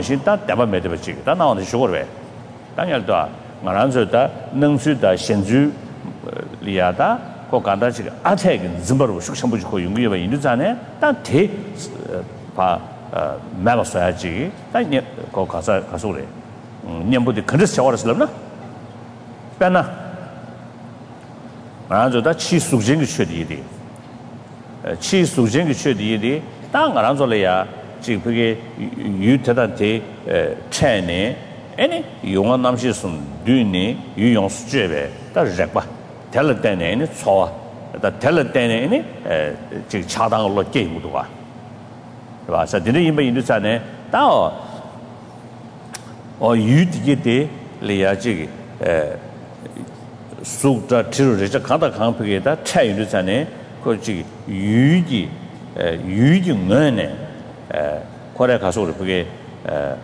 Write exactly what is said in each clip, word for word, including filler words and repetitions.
신다 대바 매대버지 다 나오는 쇼거래 당연도 말한서다 능수다 신주 리아다 고간다지 아체긴 짐바로 숙성부지 고 용기가 인도자네 다대바 매버서야지 다니 고 가서 가서 그래 년부터 그래서 저거랬을나 빼나 말한서다 치숙진이 쉬어디디 치숙진이 쉬어디디 당 말한서래야 지금 그게 유태단테 체내 아니 용한 남시선 뒤니 유용수제베 다 렉바 텔 때네 초 다 텔 때네 에 지금 차당으로 게임도 와 봐. 자, 드네 임바 인도산에 다 어 유디게 레야지 에 수다 트르르자 가다 강표게다 차인도산에 그 유디 에 유디면에 에 거래 가서 그게 에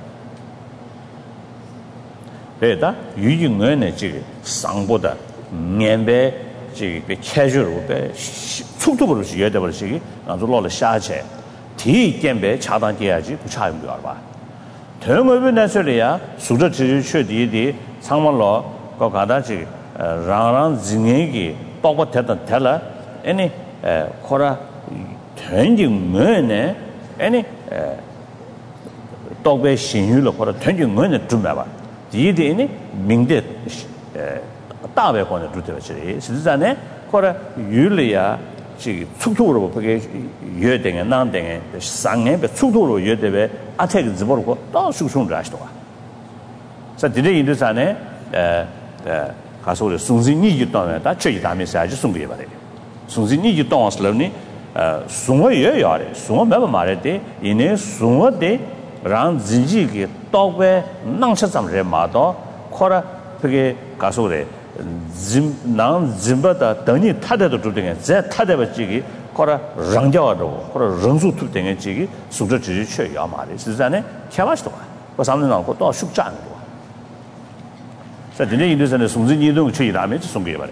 그래다 유증원의 지금 상보다 년배 지금 캐주얼로 배 속도로 지어야 될 것이 아주 놀라 샤체 뒤 gembe 차단돼야지 부차는 거 봐. 대응업에 내서야 수저 지슈디디 상말로 거 가다지 라랑 진행이 똑같았던 달라 아니 코라 전증문에 아니 똑배 신유로 코라 전증문에 좀 봐. 이데니 민데 다배 권을 두대버지 실자네 코라 율리아 지 속도로 그게 여대게 난대게 상에 속도로 여대베 아택 집어고 또 숙성을 하시도가 자 디데 인도산에 에 가서 송진이 있다면 다 저기 다면서 아주 송게 봐요 송진이 있다면서니 어 송어여 야래 송어 몇 말했대 이내 송어대 랑 진지게 떡에 낭차잠을 마도 코라 그게 가서 그래 짐난 짐바다 더니 타대도 주등에 제 타대버지기 코라 랑자와도 코라 랑수 투등에 지기 수저 지지 쳐야 말이实际上에 캐마스도 그 사람들 나고 또 숙자는 거. 자, 근데 인도에서는 송진 이동 처리라면 송게 말해.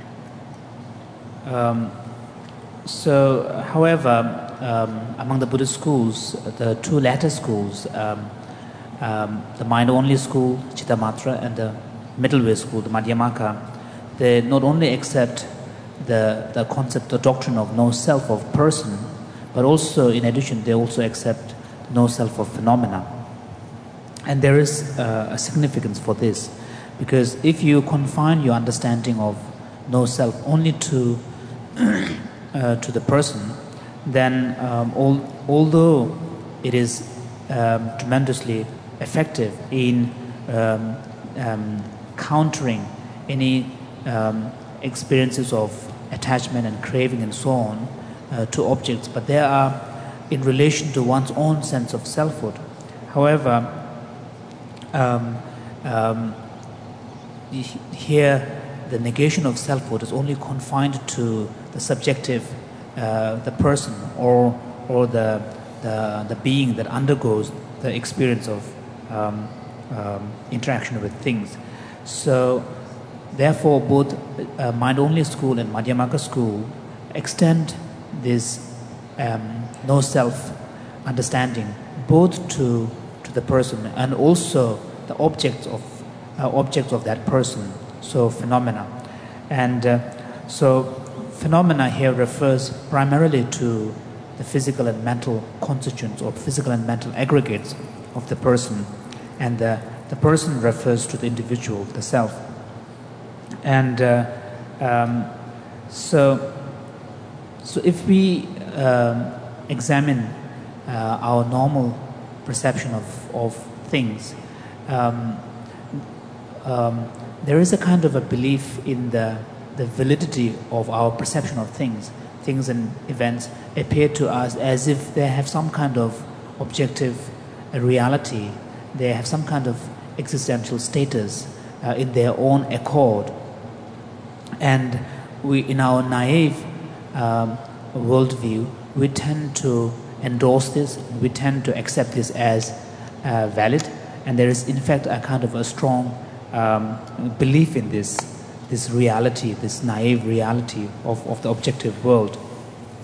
Um so however um among the Buddhist schools the two latter schools um um the mind only school Chittamatra and the middle way school the Madhyamaka they not only accept the the concept the doctrine of no self of person but also in addition they also accept no self of phenomena and there is uh, a significance for this because if you confine your understanding of no self only to uh, to the person then um, all, although it is um, tremendously effective in um, um, countering any um, experiences of attachment and craving and so on uh, to objects, but they are in relation to one's own sense of selfhood. However, um, um, here the negation of selfhood is only confined to the subjective, uh, the person or or the, the the being that undergoes the experience of um, um, interaction with things. So, therefore, both uh, mind-only school and Madhyamaka school extend this um, no-self understanding both to to the person and also the objects of uh, objects of that person. So, phenomena, and uh, so phenomena here refers primarily to the physical and mental constituents or physical and mental aggregates of the person, and the the person refers to the individual, the self. And uh, um, so, so if we um, examine uh, our normal perception of, of things, um, um, there is a kind of a belief in the, the validity of our perception of things. Things and events appear to us as if they have some kind of objective reality. They have some kind of existential status uh, in their own accord. And we, in our naive um, worldview, we tend to endorse this, we tend to accept this as uh, valid, and there is in fact a kind of a strong um, belief in this, this reality, this naive reality of, of the objective world.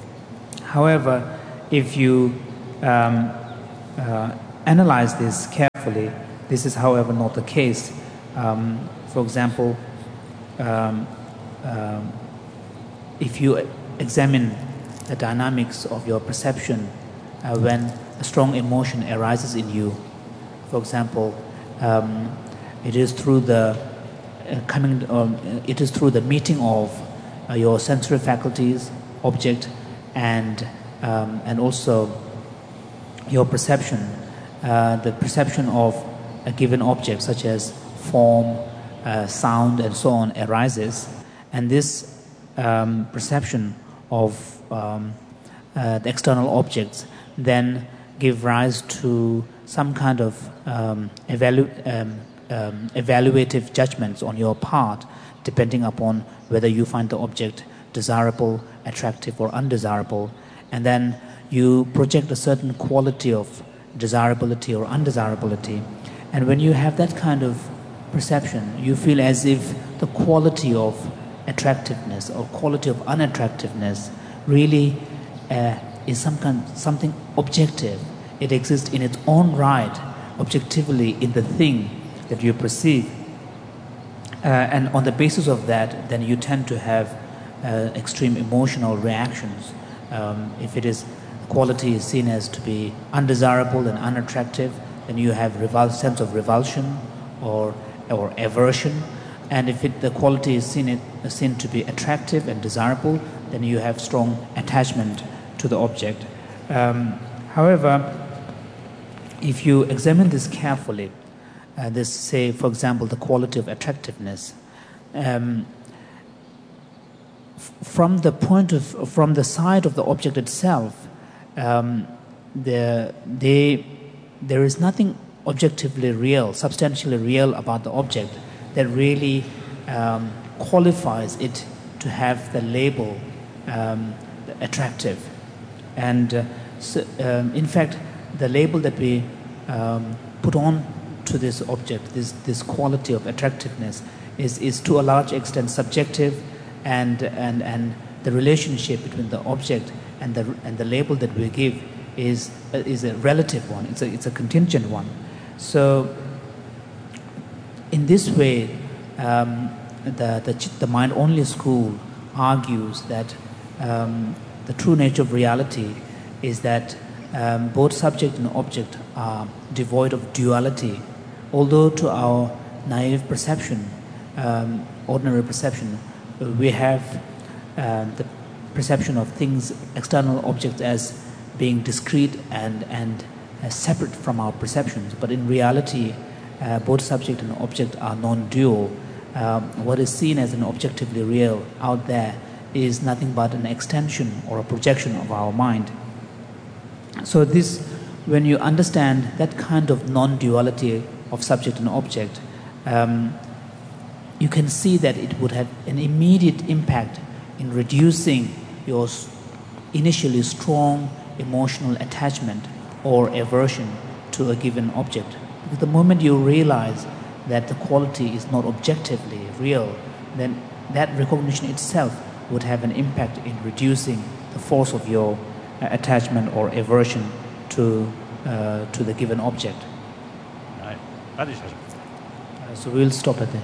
However, if you um, uh, analyze this carefully, carefully. This is, however, not the case. Um, for example, um, um, if you examine the dynamics of your perception uh, when a strong emotion arises in you, for example, um, it is through the uh, coming, um, it is through the meeting of uh, your sensory faculties, object, and um, and also your perception, uh, the perception of a given object, such as form, uh, sound, and so on, arises, and this um, perception of um, uh, the external objects then give rise to some kind of um, evalu- um, um, evaluative judgments on your part, depending upon whether you find the object desirable, attractive, or undesirable, and then you project a certain quality of desirability or undesirability. And when you have that kind of perception, you feel as if the quality of attractiveness or quality of unattractiveness really uh, is some kind, something objective. It exists in its own right, objectively, in the thing that you perceive. Uh, and on the basis of that, then you tend to have uh, extreme emotional reactions. Um, if it is quality is seen as to be undesirable and unattractive, then you have revul- sense of revulsion or or aversion. And if it, the quality is seen, it, seen to be attractive and desirable, then you have strong attachment to the object. Um, however, if you examine this carefully, uh, this, say, for example, the quality of attractiveness, um, f- from the point of, from the side of the object itself, um, the, they, there is nothing objectively real, substantially real about the object that really um, qualifies it to have the label um, attractive. And uh, so, um, in fact, the label that we um, put on to this object, this, this quality of attractiveness, is, is to a large extent subjective, and, and, and the relationship between the object and the, and the label that we give is, uh, is a relative one, it's a, it's a contingent one. So, in this way, um, the, the, the mind-only school argues that um, the true nature of reality is that um, both subject and object are devoid of duality, although to our naive perception, um, ordinary perception, we have uh, the perception of things, external objects, as being discrete and, and uh, separate from our perceptions. But in reality, uh, both subject and object are non-dual. Um, what is seen as an objectively real out there is nothing but an extension or a projection of our mind. So this, when you understand that kind of non-duality of subject and object, um, you can see that it would have an immediate impact in reducing your initially strong emotional attachment or aversion to a given object. Because the moment you realize that the quality is not objectively real, then that recognition itself would have an impact in reducing the force of your uh, attachment or aversion to uh, to the given object. Right. That is Uh, so we'll stop at there.